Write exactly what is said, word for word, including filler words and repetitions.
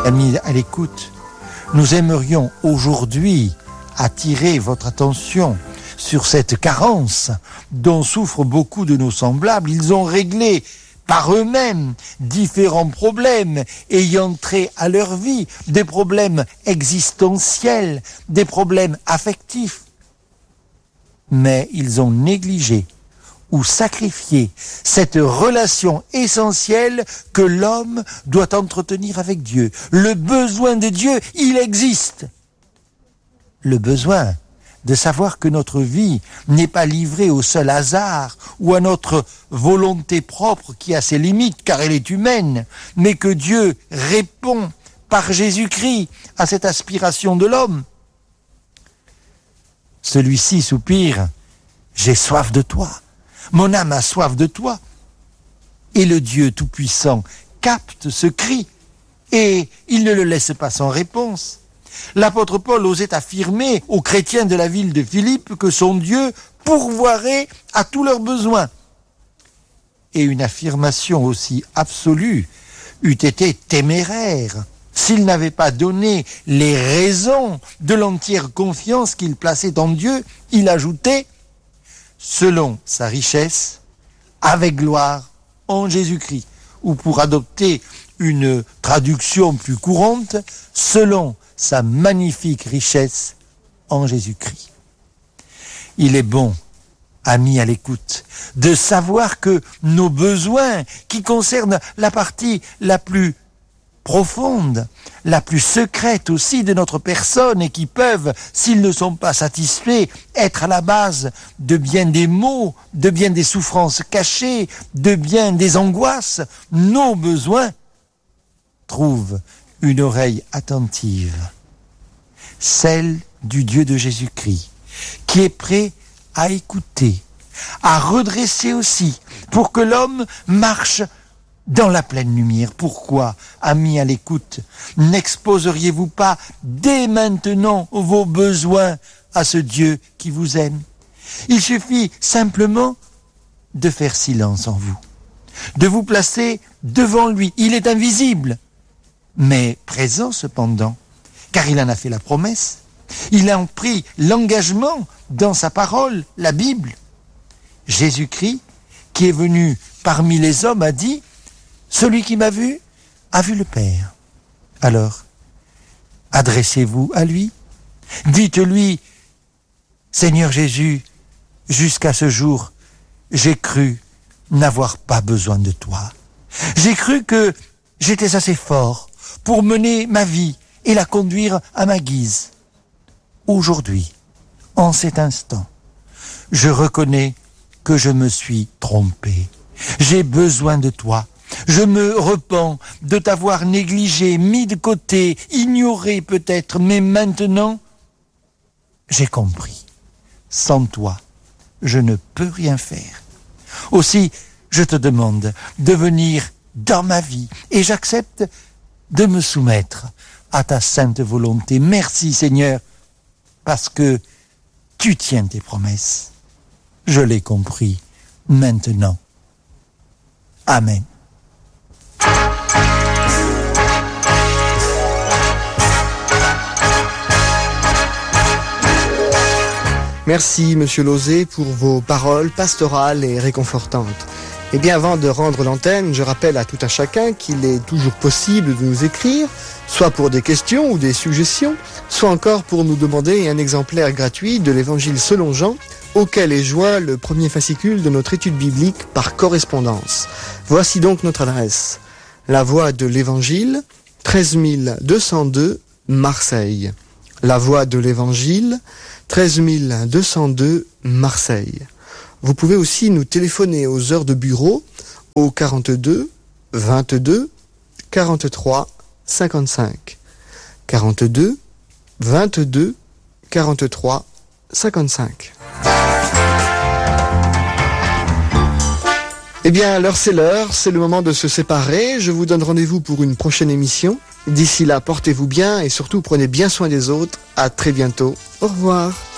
Amis à l'écoute, nous aimerions aujourd'hui attirer votre attention sur cette carence dont souffrent beaucoup de nos semblables. Ils ont réglé par eux-mêmes différents problèmes ayant trait à leur vie, des problèmes existentiels, des problèmes affectifs. Mais ils ont négligé ou sacrifié cette relation essentielle que l'homme doit entretenir avec Dieu. Le besoin de Dieu, il existe. Le besoin de savoir que notre vie n'est pas livrée au seul hasard ou à notre volonté propre qui a ses limites car elle est humaine, mais que Dieu répond par Jésus-Christ à cette aspiration de l'homme. Celui-ci soupire, « J'ai soif de toi, mon âme a soif de toi. » Et le Dieu Tout-Puissant capte ce cri et il ne le laisse pas sans réponse. L'apôtre Paul osait affirmer aux chrétiens de la ville de Philippe que son Dieu pourvoirait à tous leurs besoins. Et une affirmation aussi absolue eût été téméraire s'il n'avait pas donné les raisons de l'entière confiance qu'il plaçait en Dieu. Il ajoutait « selon sa richesse, avec gloire en Jésus-Christ » ou pour adopter une traduction plus courante, « selon sa magnifique richesse en Jésus-Christ ». Il est bon, amis à l'écoute, de savoir que nos besoins, qui concernent la partie la plus profonde, la plus secrète aussi de notre personne et qui peuvent, s'ils ne sont pas satisfaits, être à la base de bien des maux, de bien des souffrances cachées, de bien des angoisses, nos besoins trouvent une oreille attentive, celle du Dieu de Jésus-Christ, qui est prêt à écouter, à redresser aussi, pour que l'homme marche dans la pleine lumière. Pourquoi, amis à l'écoute, n'exposeriez-vous pas dès maintenant vos besoins à ce Dieu qui vous aime? Il suffit simplement de faire silence en vous, de vous placer devant lui. Il est invisible, mais présent cependant, car il en a fait la promesse. Il a pris l'engagement dans sa parole, la Bible. Jésus-Christ, qui est venu parmi les hommes, a dit « Celui qui m'a vu, a vu le Père ». Alors, adressez-vous à lui. Dites-lui « Seigneur Jésus, jusqu'à ce jour, j'ai cru n'avoir pas besoin de toi. J'ai cru que j'étais assez fort pour mener ma vie et la conduire à ma guise. Aujourd'hui, en cet instant, je reconnais que je me suis trompé. J'ai besoin de toi. Je me repens de t'avoir négligé, mis de côté, ignoré peut-être, mais maintenant, j'ai compris. Sans toi, je ne peux rien faire. Aussi, je te demande de venir dans ma vie et j'accepte de me soumettre à ta sainte volonté. Merci Seigneur, parce que tu tiens tes promesses. Je l'ai compris maintenant. Amen. Merci Monsieur Lauzet pour vos paroles pastorales et réconfortantes. Et bien avant de rendre l'antenne, je rappelle à tout un chacun qu'il est toujours possible de nous écrire, soit pour des questions ou des suggestions, soit encore pour nous demander un exemplaire gratuit de l'Évangile selon Jean, auquel est joint le premier fascicule de notre étude biblique par correspondance. Voici donc notre adresse. La Voix de l'Évangile, treize mille deux cent deux, Marseille. La Voix de l'Évangile, treize mille deux cent deux, Marseille. Vous pouvez aussi nous téléphoner aux heures de bureau au quarante-deux, vingt-deux, quarante-trois, cinquante-cinq. quarante-deux, vingt-deux, quarante-trois, cinquante-cinq. Eh bien, l'heure c'est l'heure, c'est le moment de se séparer. Je vous donne rendez-vous pour une prochaine émission. D'ici là, portez-vous bien et surtout prenez bien soin des autres. À très bientôt. Au revoir.